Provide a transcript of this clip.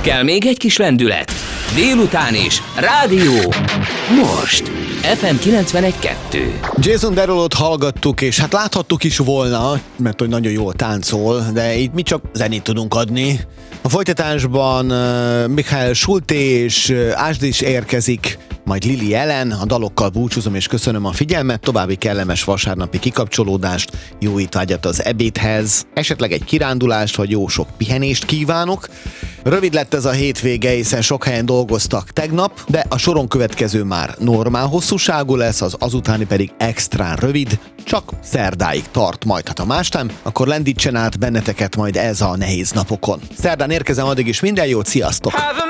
Kell még egy kis lendület? Délután is. Rádió. Most. FM 91.2. Jason Derulo-t hallgattuk, és hát láthattuk is volna, mert hogy nagyon jól táncol, de itt mi csak zenét tudunk adni. A folytatásban Michael Schulte és Ásd is érkezik, majd Lily Allen. A dalokkal búcsúzom és köszönöm a figyelmet, további kellemes vasárnapi kikapcsolódást, jó étvágyat az ebédhez, esetleg egy kirándulást, vagy jó sok pihenést kívánok. Rövid lett ez a hétvége, hiszen sok helyen dolgoztak tegnap, de a soron következő már normál hosszúságú lesz, az azutáni pedig extrán rövid, csak szerdáig tart majd. Hát ha más nem, akkor lendítsen át benneteket majd ez a nehéz napokon. Szerdán érkezem, addig is minden jót, sziasztok!